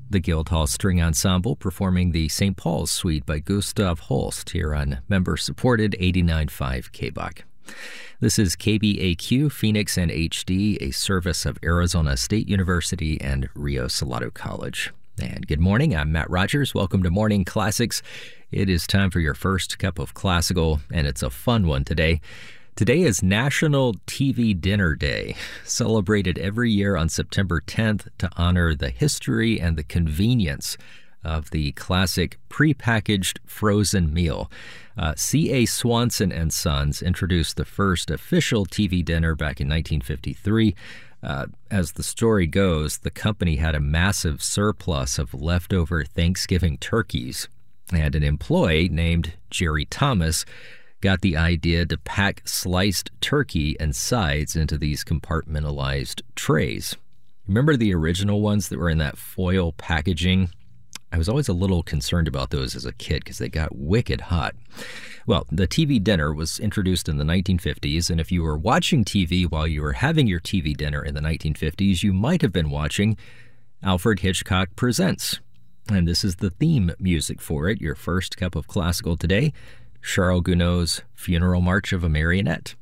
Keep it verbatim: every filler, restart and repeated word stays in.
The Guildhall String Ensemble performing the Saint Paul's Suite by Gustav Holst here on member-supported eighty-nine point five K B O C. This is K B A Q, Phoenix and H D, a service of Arizona State University and Rio Salado College. And good morning, I'm Matt Rogers. Welcome to Morning Classics. It is time for your first cup of classical, and it's a fun one today. Today is National T V Dinner Day, celebrated every year on September tenth to honor the history and the convenience of the classic prepackaged frozen meal. Uh, C A. Swanson and Sons introduced the first official T V dinner back in nineteen fifty-three. Uh, as the story goes, the company had a massive surplus of leftover Thanksgiving turkeys, and an employee named Jerry Thomas got the idea to pack sliced turkey and sides into these compartmentalized trays. Remember the original ones that were in that foil packaging? I was always a little concerned about those as a kid because they got wicked hot. Well, the T V dinner was introduced in the nineteen fifties, and if you were watching T V while you were having your T V dinner in the nineteen fifties, you might have been watching Alfred Hitchcock Presents. And this is the theme music for it, your first cup of classical today, Charles Gounod's Funeral March of a Marionette.